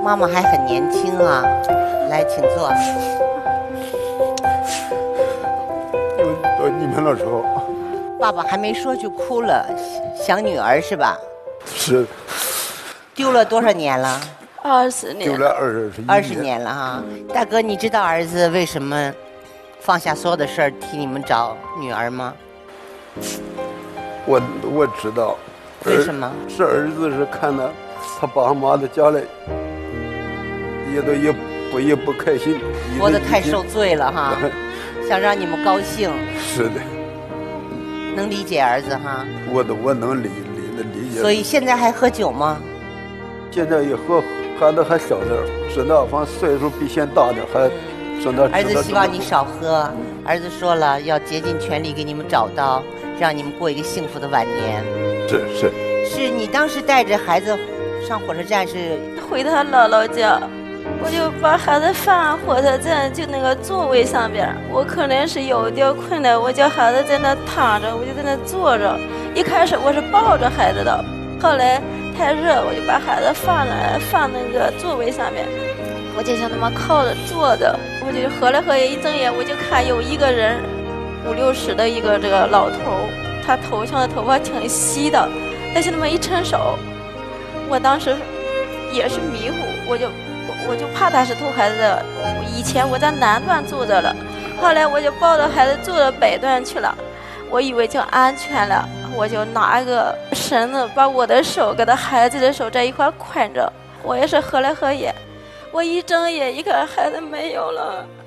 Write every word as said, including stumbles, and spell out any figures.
妈妈还很年轻啊，来，请坐。 到你们那时候， 爸爸还没说就哭了，想女儿是吧？ 是。 丢了多少年了？ 二十年。 丢了二十一年。 二十年了哈。大哥，你知道儿子为什么放下所有的事儿替你们找女儿吗？ 我我知道。 为什么？ 是儿子是看到他爸妈的家里，也都也不也不开心， 活得太受罪了哈，想让你们高兴。 是的。 能理解儿子哈。 我都我能理理理解。 所以现在还喝酒吗？ 现在也喝，孩子还小点儿，知道，反正岁数比现大点，还知道。 儿子希望你少喝。儿子说了，要竭尽全力给你们找到，让你们过一个幸福的晚年。 是是。 是你当时带着孩子上火车站是回他姥姥家，我就把孩子放火车站就那个座位上边，我可能是有点困难，我叫孩子在那躺着，我就在那坐着。一开始我是抱着孩子的，后来太热，我就把孩子放了放那个座位上面，我就像那么靠着坐着，我就合来合眼，一睁眼我就看有一个人，五六十的一个这个老头，他头上的头发挺稀的，他就那么一伸手，我当时也是迷糊，我就我就怕他是偷孩子的。以前我在南段住着了，后来我就抱着孩子住到北段去了，我以为就安全了。我就拿个绳子把我的手跟他孩子的手在一块捆着，我也是合来合眼，我一睁眼一看孩子没有了。